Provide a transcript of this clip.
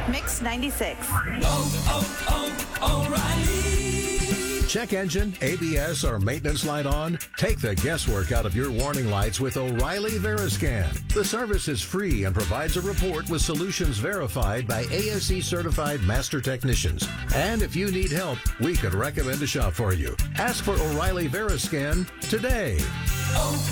Mix 96. O'Reilly. Check engine, ABS, or maintenance light on? Take the guesswork out of your warning lights with O'Reilly Veriscan. The service is free and provides a report with solutions verified by ASE certified master technicians. And if you need help, we could recommend a shop for you. Ask for O'Reilly Veriscan today.